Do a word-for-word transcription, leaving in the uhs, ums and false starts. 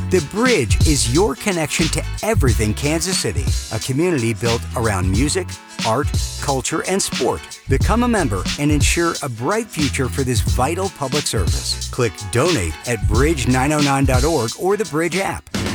The Bridge is your connection to everything Kansas City, a community built around music, art, culture, and sport. Become a member and ensure a bright future for this vital public service. Click donate at bridge nine oh nine dot org or the Bridge app.